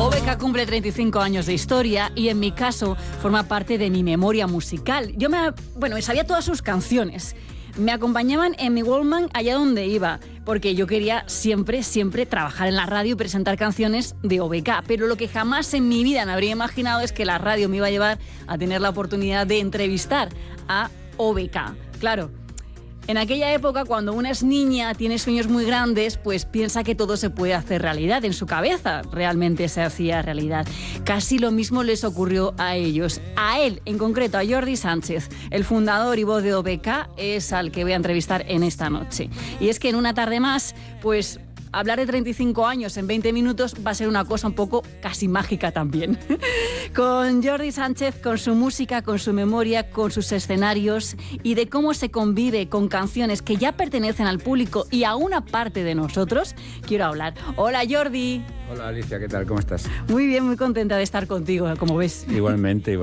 OBK cumple 35 años de historia y en mi caso forma parte de mi memoria musical. Yo me sabía todas sus canciones. Me acompañaban en mi Walkman allá donde iba, porque yo quería siempre trabajar en la radio y presentar canciones de OBK. Pero lo que jamás en mi vida me habría imaginado es que la radio me iba a llevar a tener la oportunidad de entrevistar a OBK. Claro, en aquella época, cuando una es niña, tiene sueños muy grandes, pues piensa que todo se puede hacer realidad. En su cabeza realmente se hacía realidad. Casi lo mismo les ocurrió a ellos. A él, en concreto, a Jordi Sánchez, el fundador y voz de OBK, es al que voy a entrevistar en esta noche. Y es que en una tarde más, pues hablar de 35 años en 20 minutos va a ser una cosa un poco casi mágica también. Con Jordi Sánchez, con su música, con su memoria, con sus escenarios y de cómo se convive con canciones que ya pertenecen al público y a una parte de nosotros, quiero hablar. Hola, Jordi. Hola, Alicia, ¿qué tal? ¿Cómo estás? Muy bien, muy contenta de estar contigo, como ves. Igualmente.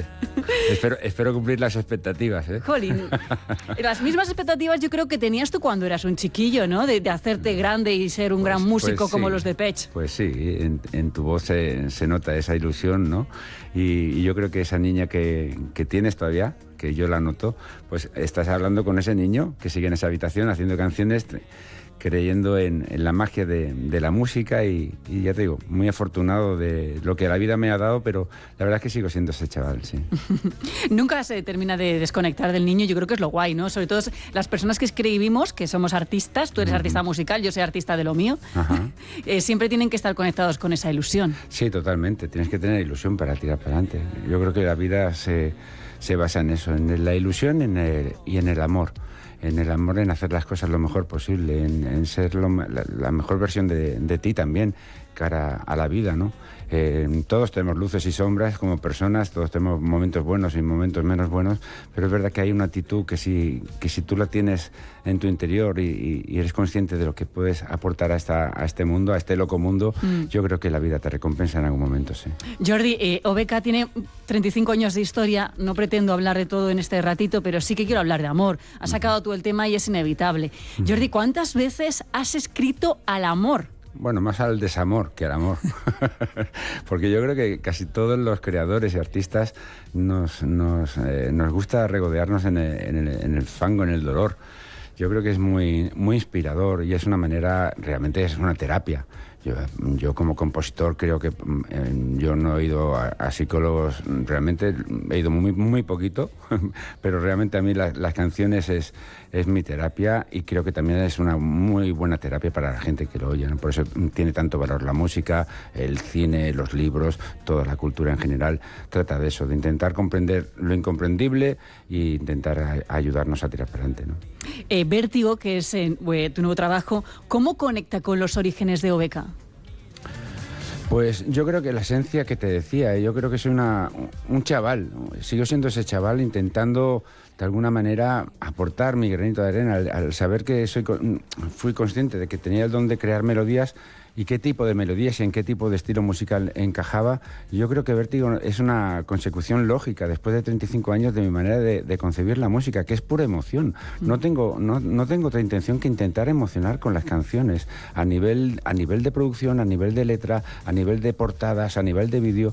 Espero cumplir las expectativas, ¿eh? Jolín, las mismas expectativas yo creo que tenías tú cuando eras un chiquillo, ¿no? De hacerte grande y ser un gran músico como los Depeche. Pues sí, en tu voz se nota esa ilusión, ¿no? Y yo creo que esa niña que tienes todavía, que yo la noto, pues estás hablando con ese niño que sigue en esa habitación haciendo canciones, creyendo en la magia de la música y ya te digo, muy afortunado de lo que la vida me ha dado, pero la verdad es que sigo siendo ese chaval, sí. Nunca se termina de desconectar del niño, yo creo que es lo guay, ¿no? Sobre todo las personas que escribimos, que somos artistas, tú eres artista musical, yo soy artista de lo mío, siempre tienen que estar conectados con esa ilusión. Sí, totalmente, tienes que tener ilusión para tirar para adelante. Yo creo que la vida se basa en eso, en la ilusión y en el amor. En el amor, en hacer las cosas lo mejor posible, en ser la mejor versión de ti también, cara a la vida, ¿no? Todos tenemos luces y sombras como personas, todos tenemos momentos buenos y momentos menos buenos, pero es verdad que hay una actitud que si tú la tienes en tu interior y eres consciente de lo que puedes aportar a este mundo, a este loco mundo, yo creo que la vida te recompensa en algún momento, sí. Jordi, OBK tiene 35 años de historia, no pretendo hablar de todo en este ratito, pero sí que quiero hablar de amor. Has sacado tú el tema y es inevitable. Jordi, ¿cuántas veces has escrito al amor? Bueno, más al desamor que al amor. Porque yo creo que casi todos los creadores y artistas nos gusta regodearnos en el fango, en el dolor. Yo creo que es muy inspirador y es una manera, realmente es una terapia. Yo como compositor creo que yo no he ido a psicólogos, realmente he ido muy poquito, pero realmente a mí las canciones es mi terapia y creo que también es una muy buena terapia para la gente que lo oye, ¿no? Por eso tiene tanto valor la música, el cine, los libros, toda la cultura en general. Trata de eso, de intentar comprender lo incomprendible e intentar ayudarnos a tirar para adelante, ¿no? Vértigo, que es tu nuevo trabajo, ¿cómo conecta con los orígenes de OBK? Pues yo creo que la esencia que te decía, yo creo que soy un chaval, sigo siendo ese chaval intentando de alguna manera aportar mi granito de arena al saber que fui consciente de que tenía el don de crear melodías y qué tipo de melodías y en qué tipo de estilo musical encajaba. Yo creo que Vértigo es una consecución lógica después de 35 años de mi manera de concebir la música, que es pura emoción. No tengo otra intención que intentar emocionar con las canciones a nivel de producción, a nivel de letra, a nivel de portadas, a nivel de vídeo.